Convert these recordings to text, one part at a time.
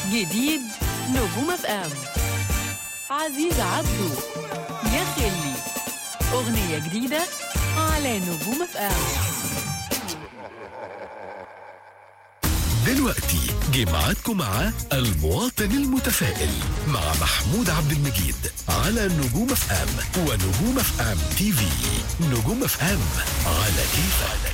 جديد نجوم اف ام. عزيز عبده يا خلي، أغنية جديدة على نجوم اف ام. دلوقتي جمعتكم مع المواطن المتفائل مع محمود عبد المجيد على نجوم اف ام ونجوم اف ام تي في. نجوم اف ام على كيفك.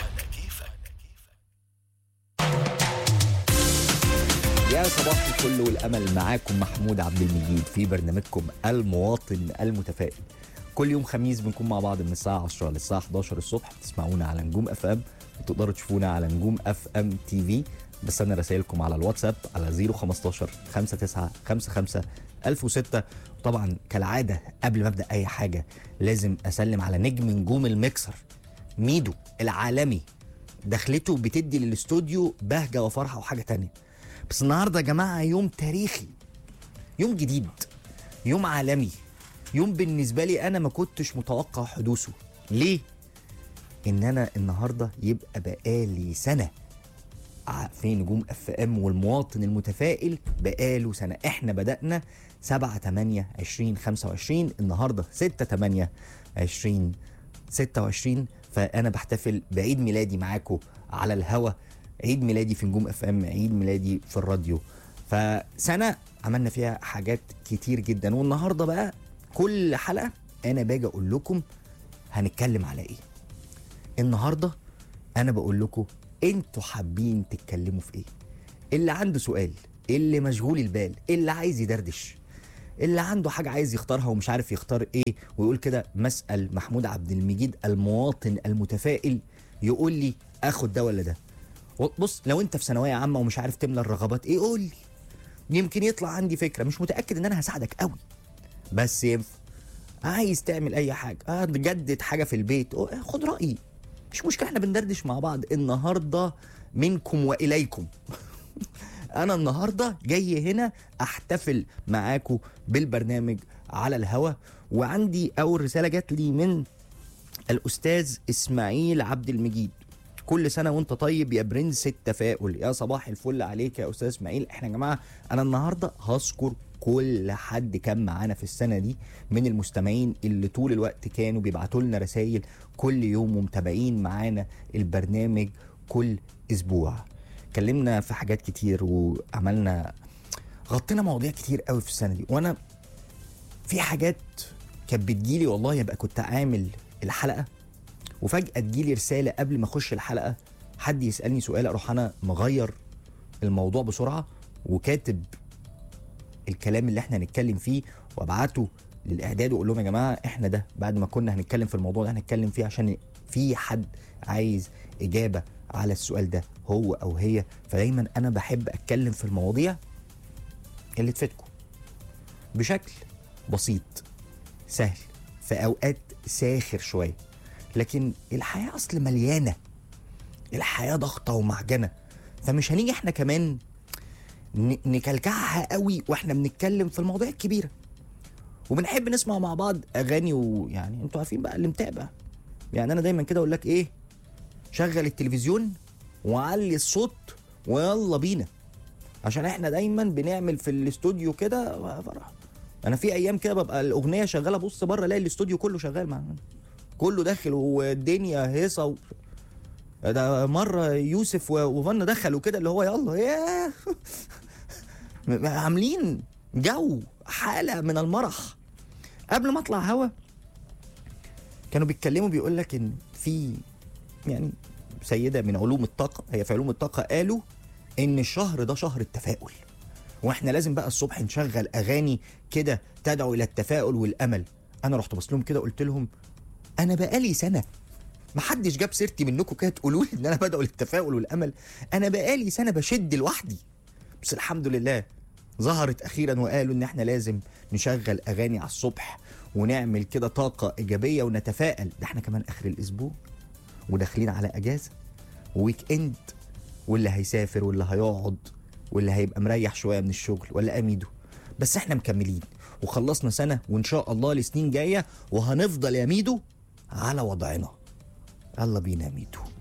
يا صباح الفل والامل، معاكم محمود عبد المجيد في برنامجكم المواطن المتفائل. كل يوم خميس بنكون مع بعض من الساعه 10 للساعه 11 الصبح. بتسمعونا على نجوم اف ام وتقدروا تشوفونا على نجوم اف ام تي في. بس انا رسائلكم على الواتساب على 015 59 55 1006. وطبعا كالعاده قبل ما ابدا اي حاجه لازم اسلم على نجوم الميكسر ميدو العالمي. دخلته بتدي للاستوديو بهجه وفرحه وحاجه تانية. بس النهارده يا جماعه يوم تاريخي، يوم جديد، يوم عالمي، يوم بالنسبه لي انا ما كنتش متوقع حدوثه. ليه؟ ان انا النهارده يبقى بقالي سنه في نجوم اف ام والمواطن المتفائل. بقاله سنه. احنا بدانا 7/8/2025، النهارده 6/8/2026. فانا بحتفل بعيد ميلادي معاكم على الهوا، عيد ميلادي في نجوم اف ام، عيد ميلادي في الراديو. فسنه عملنا فيها حاجات كتير جدا. والنهارده بقى كل حلقه انا باجي اقول لكم هنتكلم على ايه. النهارده انا بقول لكم انتوا حابين تتكلموا في ايه. اللي عنده سؤال، اللي مشغول البال، اللي عايز يدردش، اللي عنده حاجه عايز يختارها ومش عارف يختار ايه، ويقول كده مسأل محمود عبد المجيد المواطن المتفائل، يقول لي اخد ده ولا ده. بص، لو انت في ثانويه عامه ومش عارف تملى الرغبات ايه قول لي، يمكن يطلع عندي فكره. مش متاكد ان انا هساعدك قوي، بس ينفع. عايز تعمل اي حاجه، تجدد حاجه في البيت، خد رايي، مش مشكله. احنا بندردش مع بعض النهارده منكم واليكم. انا النهارده جاي هنا احتفل معاكم بالبرنامج على الهوا. وعندي اول رساله جات لي من الاستاذ اسماعيل عبد المجيد. كل سنه وانت طيب يا برنس التفاؤل. يا صباح الفل عليك يا استاذ اسماعيل. احنا يا جماعه انا النهارده هذكر كل حد كان معانا في السنه دي من المستمعين اللي طول الوقت كانوا بيبعتوا لنا رسائل كل يوم ومتابعين معانا البرنامج كل اسبوع. اتكلمنا في حاجات كتير وعملنا غطينا مواضيع كتير قوي في السنه دي. وانا في حاجات كانت بتجيلي والله يبقى كنت عامل الحلقه وفجأة تجيلي رسالة قبل ما اخش الحلقة، حد يسألني سؤال اروح انا مغير الموضوع بسرعة وكاتب الكلام اللي احنا هنتكلم فيه وابعته للاعداد واقول لهم يا جماعة احنا ده بعد ما كنا هنتكلم في الموضوع ده هنتكلم فيه عشان في حد عايز اجابة على السؤال ده هو او هي. فدايما انا بحب اتكلم في المواضيع اللي تفيدكم بشكل بسيط سهل، في اوقات ساخر شوية. لكن الحياة أصل مليانة، الحياة ضغطة ومعجنة، فمش هنيجي احنا كمان نكلكعها قوي واحنا بنتكلم في المواضيع الكبيرة. وبنحب نسمع مع بعض أغاني، ويعني انتوا عارفين بقى اللي متابع، يعني أنا دايما كده أقول لك إيه، شغل التلفزيون وعلي الصوت ويلا بينا، عشان احنا دايما بنعمل في الاستوديو كده فرح. أنا في أيام كده ببقى الأغنية شغالة، بص بره الاقي الاستوديو كله شغال معانا، كله داخل والدنيا هيصه ده مره يوسف وفنا دخلوا كده اللي هو يلا ياه. عاملين جو حاله من المرح. قبل ما اطلع هوا كانوا بيتكلموا بيقول لك ان في يعني سيده من علوم الطاقه، هي في علوم الطاقه، قالوا ان الشهر ده شهر التفاؤل، واحنا لازم بقى الصبح نشغل اغاني كده تدعو الى التفاؤل والامل. انا رحت بص لهم كده قلت لهم انا بقالي سنه محدش جاب سيرتي منكم كده تقولوا لي ان انا بدعو للتفاؤل والامل. انا بقالي سنه بشد لوحدي، بس الحمد لله ظهرت اخيرا وقالوا ان احنا لازم نشغل اغاني على الصبح ونعمل كده طاقه ايجابيه ونتفائل. ده احنا كمان اخر الاسبوع وداخلين على اجازه وويك اند، واللي هيسافر واللي هيقعد واللي هيبقى مريح شويه من الشغل ولا اميدو، بس احنا مكملين وخلصنا سنه وان شاء الله لسنين جايه وهنفضل يا ميدو على وضعنا. يلا بينا يا ميدو.